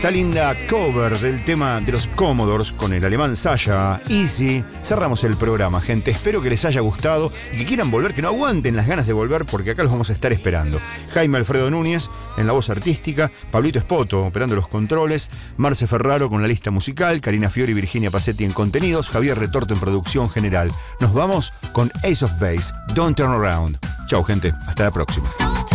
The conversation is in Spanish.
Esta linda cover del tema de los Commodores con el alemán Sasha, Easy. Cerramos el programa, gente. Espero que les haya gustado y que quieran volver, que no aguanten las ganas de volver, porque acá los vamos a estar esperando. Jaime Alfredo Núñez en la voz artística, Pablito Espoto operando los controles, Marce Ferraro con la lista musical, Karina Fiori y Virginia Pacetti en contenidos, Javier Retorto en producción general. Nos vamos con Ace of Base, Don't Turn Around. Chau, gente. Hasta la próxima.